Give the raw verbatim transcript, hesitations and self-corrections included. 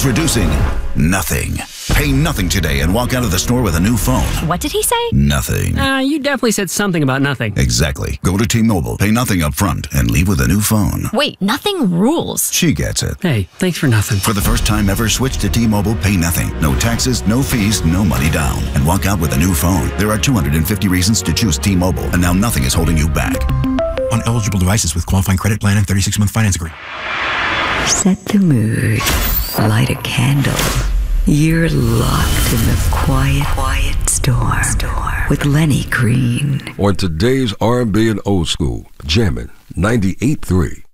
Introducing Nothing. Pay nothing today and walk out of the store with a new phone. What did he say? Nothing. Uh, you definitely said something about nothing. Exactly. Go to T-Mobile, pay nothing up front, and leave with a new phone. Wait, nothing rules. She gets it. Hey, thanks for nothing. For the first time ever, switch to T-Mobile, pay nothing. No taxes, no fees, no money down. And walk out with a new phone. There are two hundred fifty reasons to choose T-Mobile, and now nothing is holding you back. On eligible devices with qualifying credit plan and thirty-six month finance agreement. Set the mood. Light a candle. You're locked in the quiet, quiet storm, storm with Lenny Green. On today's R and B and old school, jamming ninety-eight point three.